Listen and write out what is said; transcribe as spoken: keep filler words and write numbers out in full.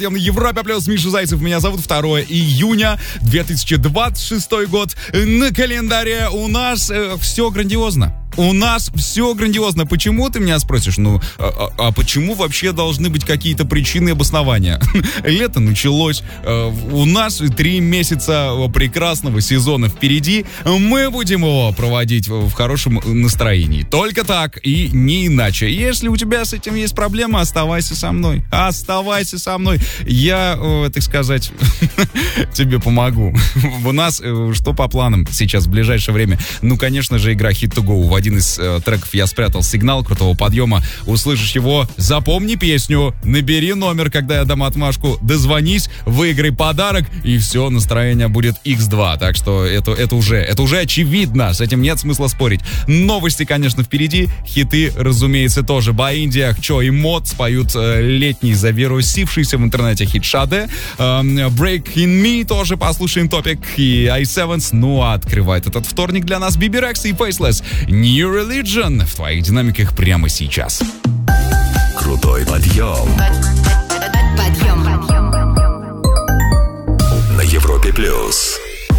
На Европе плюс Миша Зайцев. Меня зовут. второе июня две тысячи двадцать шестой год. На календаре у нас э, все грандиозно. У нас все грандиозно. Почему, ты меня спросишь? Ну, а, а, а почему вообще должны быть какие-то причины и обоснования? Лето началось. Э, у нас три месяца прекрасного сезона впереди. Мы будем его проводить в хорошем настроении. Только так и не иначе. Если у тебя с этим есть проблема, оставайся со мной. Оставайся со мной. Я, э, так сказать, тебе помогу. У нас э, что по планам сейчас в ближайшее время? Ну, конечно же, игра Hit to Go. В один из э, треков я спрятал сигнал крутого подъема. Услышишь его, запомни песню, набери номер, когда я дам отмашку, дозвонись, выиграй подарок, и все, настроение будет икс два. Так что это, это уже, это уже очевидно. С этим нет смысла спорить. Новости, конечно, впереди. Хиты, разумеется, тоже. Баинди, Хчо и Мод споют э, летний, завирусившийся в интернете хит Шаде. Э, Break in Me тоже послушаем топик. И ай семь. Ну, а открывает этот вторник для нас Биби Рекс и Faceless. New Religion в твоих динамиках прямо сейчас. Крутой подъем.